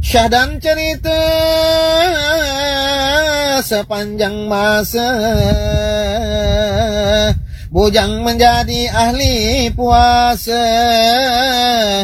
Syah dan cerita sepanjang masa, bujang menjadi ahli puasa.